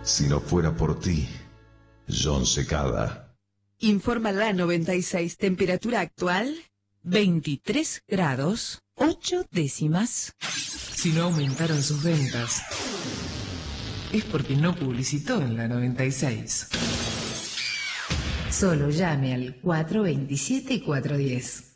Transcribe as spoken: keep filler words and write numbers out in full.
Si no fuera por ti, John Secada. Informa la noventa y seis, temperatura actual, veintitrés grados, ocho décimas. Si no aumentaron sus ventas, es porque no publicitó en la noventa y seis. Solo llame al cuatro veintisiete y cuatro diez.